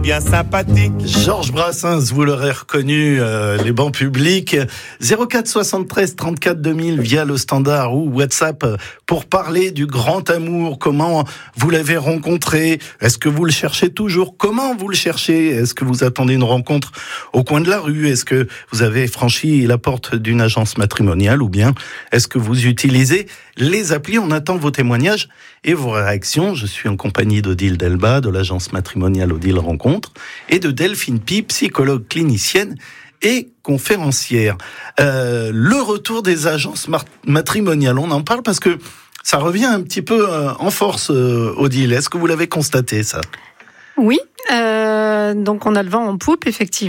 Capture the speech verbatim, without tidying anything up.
bien sympathique. Georges Brassens, vous l'aurez reconnu, euh, les bancs publics. zéro quatre soixante-treize trente-quatre deux mille via le standard ou WhatsApp pour parler du grand amour. Comment vous l'avez rencontré? Est-ce que vous le cherchez toujours? Comment vous le cherchez? Est-ce que vous attendez une rencontre au coin de la rue? Est-ce que vous avez franchi la porte d'une agence matrimoniale? Ou bien est-ce que vous utilisez les applis? On attend vos témoignages et vos réactions. Je suis en compagnie d'Odile Delba de l'agence matrimoniale Odile Rencontre et de Delphine Pi, psychologue clinicienne et conférencière. Euh, le retour des agences mar- matrimoniales, on en parle parce que ça revient un petit peu euh, en force, euh, Odile. Est-ce que vous l'avez constaté, ça? Oui, euh, donc on a le vent en poupe, effectivement.